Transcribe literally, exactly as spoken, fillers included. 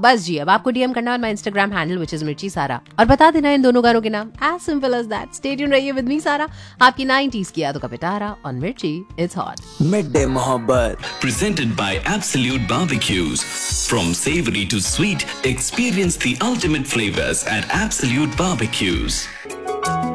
बस जी, अब आपको डीएम करना है my Instagram handle which is मिर्ची सारा और बता देना इन दोनों गानों के नाम। As simple as that. Stay tune रहिए विद मी सारा, आपकी नाइंटीज़ की यादों का पिटारा ऑन मिर्ची इट्स हॉट। मिड डे मोहब्बत presented by Absolute Barbecues. From savory to sweet, experience the ultimate flavors at Absolute Barbecues.